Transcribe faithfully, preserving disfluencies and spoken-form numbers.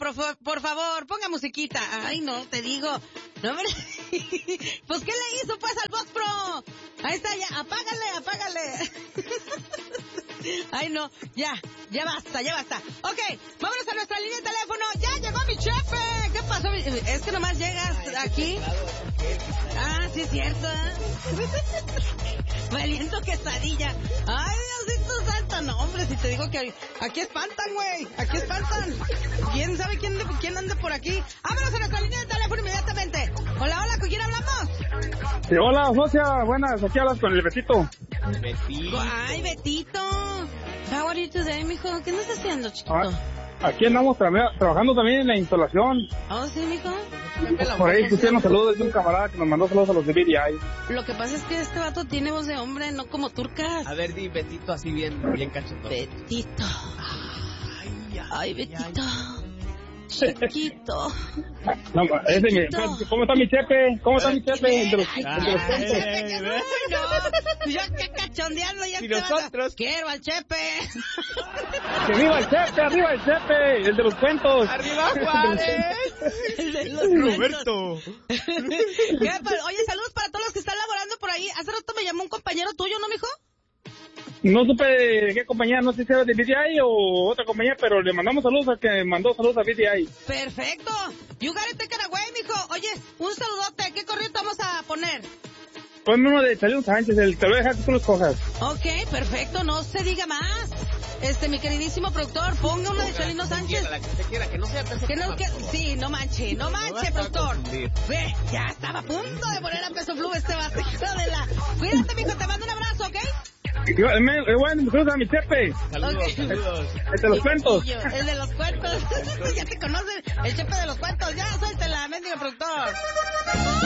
por, por favor, ponga musiquita. Ay, no, te digo. No, hombre. Pues, ¿qué le hizo, pues, al Box Pro? Ahí está, ya, apágale, apágale. Ay, no, ya, ya basta, ya basta. Ok, vámonos a nuestra línea de teléfono. Ya llegó mi chefe. ¿Qué pasó? Es que nomás llegas aquí. Ah, sí es cierto, ¿eh? Valiento quesadilla. Ay, Diosito santo, no, hombre, si te digo que aquí espantan, güey, aquí espantan. ¿Quién sabe quién, quién anda por aquí? Vámonos a nuestra línea de teléfono inmediatamente. Hola, hola, ¿con quién hablamos? Sí, hola, socia, buenas, aquí hablas con el Betito. Betito. Ay, Betito. How are you today, mijo? ¿Qué andas haciendo, chiquito? Ah, aquí andamos tra- trabajando también en la instalación. Oh, sí, mijo. Por ahí pusieron saludos de un camarada que nos mandó saludos a los de B D I. Lo que pasa es que este vato tiene voz de hombre, no como turcas. A ver, di Betito así bien, bien cachetón. Betito. Ay, Ay, Betito. Chiquito. No, ese mi, ¿cómo está mi chepe? ¿Cómo está mi chepe? El de los, Ay, el de los Ay, cuentos. no, yo acá cachondeando ya Y este vato. nosotros. Quiero al Chepe. ¡Que viva el chepe! ¡Arriba el chepe! El de los cuentos. ¡Arriba Juárez! El de los Roberto. ¿Qué? Pero, oye, saludos para todos los que están laborando por ahí. Hace rato me llamó un compañero tuyo, ¿no, mijo? No supe de qué compañía, no sé si era de B D I o otra compañía, pero le mandamos saludos al que mandó saludos a B D I. Perfecto. You got it taken away, mijo. Oye, un saludote. ¿Qué corriente vamos a poner? Ponme uno de Chalino Sánchez, el te lo voy a dejar que tú lo escojas. Ok, perfecto. No se diga más. Este, mi queridísimo productor, ponga uno de Chalino Sánchez. La que usted quiera, que no sea peso Que no, pluma. que, sí, no manche, no manche, vas a productor. confundir. Ve, ya estaba a punto de poner a peso pluma este vato, hijo de la... Cuídate, mijo, te mando un abrazo, ¿ok? Bueno, saludos a mi chepe. Saludos, Ok. saludos. El de los cuentos. El de los cuentos. Ya te conocen, el chepe de los cuentos. Ya, suéltela, mendigo productor.